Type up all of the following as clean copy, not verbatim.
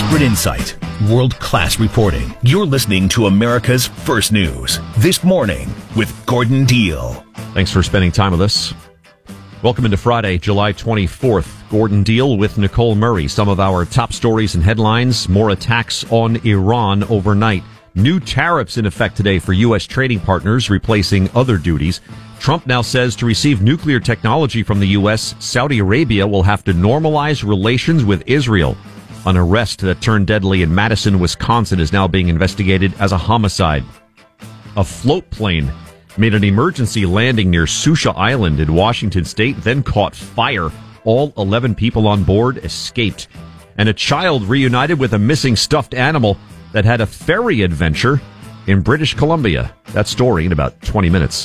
Expert insight, world-class reporting. You're listening to America's First News This Morning with Gordon Deal. Thanks for spending time with us. Welcome into Friday, July 24th. Gordon Deal with Nicole Murray. Some of our top stories and headlines. More attacks on Iran overnight. New tariffs in effect today for U.S. trading partners, replacing other duties. Trump now says to receive nuclear technology from the U.S., Saudi Arabia will have to normalize relations with Israel. An arrest that turned deadly in Madison, Wisconsin is now being investigated as a homicide. A float plane made an emergency landing near Susha Island in Washington state, then caught fire. All 11 people on board escaped. And a child reunited with a missing stuffed animal that had a ferry adventure in British Columbia. That story in about 20 minutes.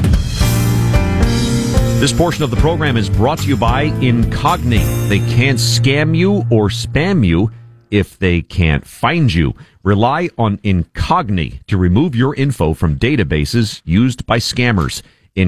This portion of the program is brought to you by Incogni. They can't scam you or spam you if they can't find you. Rely on Incogni to remove your info from databases used by scammers.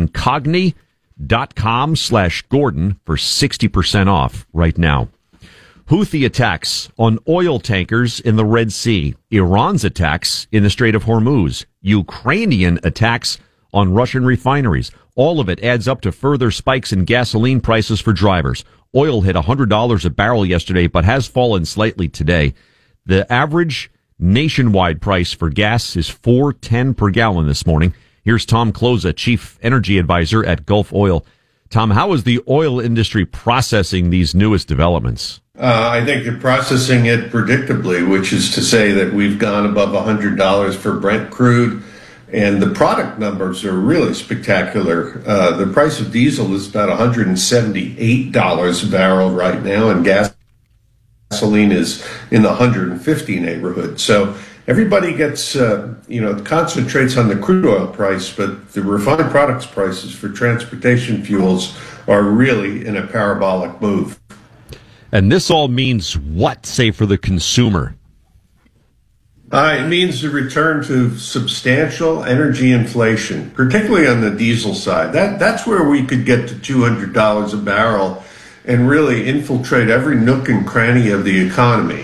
Incogni.com/Gordon for 60% off right now. Houthi attacks on oil tankers in the Red Sea. Iran's attacks in the Strait of Hormuz. Ukrainian attacks on Russian refineries. All of it adds up to further spikes in gasoline prices for drivers. Oil hit $100 a barrel yesterday, but has fallen slightly today. The average nationwide price for gas is $4.10 per gallon this morning. Here's Tom Kloza, Chief Energy Advisor at Gulf Oil. Tom, how is the oil industry processing these newest developments? I think they're processing it predictably, which is to say that we've gone above $100 for Brent crude, and the product numbers are really spectacular. The price of diesel is about $178 a barrel right now, and gasoline is in the $150 neighborhood. So everybody gets, concentrates on the crude oil price, but the refined products prices for transportation fuels are really in a parabolic move. And this all means what, say, for the consumer? It means the return to substantial energy inflation, particularly on the diesel side. That's where we could get to $200 a barrel and really infiltrate every nook and cranny of the economy.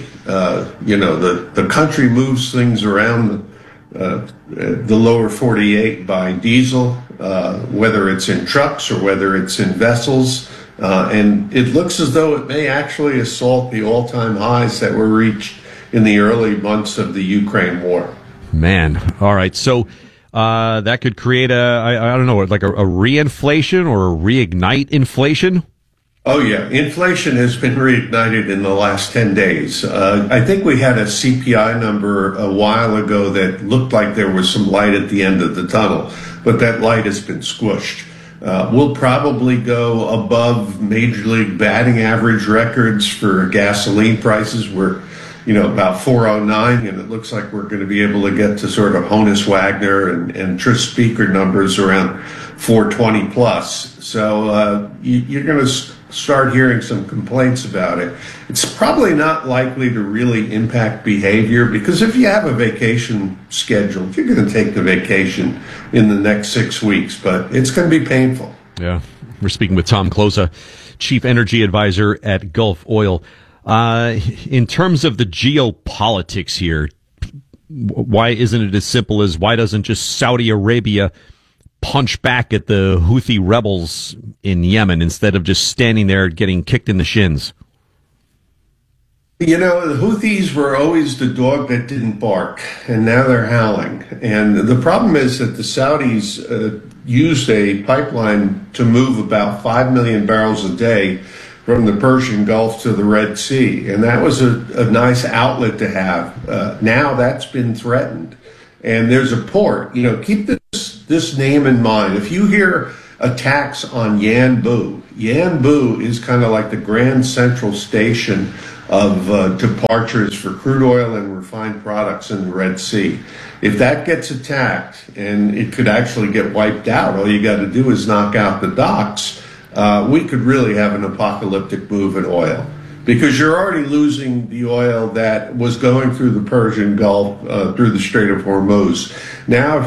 The country moves things around the lower 48 by diesel, whether it's in trucks or whether it's in vessels. And it looks as though it may actually assault the all-time highs that were reached in the early months of the Ukraine war. Man. All right. So that could create I don't know, like a reinflation or a reignite inflation? Oh, yeah. Inflation has been reignited in the last 10 days. I think we had a CPI number a while ago that looked like there was some light at the end of the tunnel, but that light has been squished. We'll probably go above Major League batting average records for gasoline prices. We're, about 409, and it looks like we're going to be able to get to sort of Honus Wagner and Tris Speaker numbers around 420 plus. So you're going to start hearing some complaints about it. It's probably not likely to really impact behavior, because if you have a vacation scheduled, you're going to take the vacation in the next 6 weeks, but it's going to be painful. Yeah. We're speaking with Tom Kloza, Chief Energy Advisor at Gulf Oil. In terms of the geopolitics here, why isn't it as simple as why doesn't just Saudi Arabia punch back at the Houthi rebels in Yemen instead of just standing there getting kicked in the shins? The Houthis were always the dog that didn't bark, and now they're howling. And the problem is that the Saudis used a pipeline to move about 5 million barrels a day from the Persian Gulf to the Red Sea. And that was a nice outlet to have. Now that's been threatened. And there's a port. Keep this name in mind. If you hear attacks on Yanbu, Yanbu is kind of like the Grand Central Station of departures for crude oil and refined products in the Red Sea. If that gets attacked, and it could actually get wiped out, all you got to do is knock out the docks, we could really have an apocalyptic move in oil. Because you're already losing the oil that was going through the Persian Gulf, through the Strait of Hormuz. Now,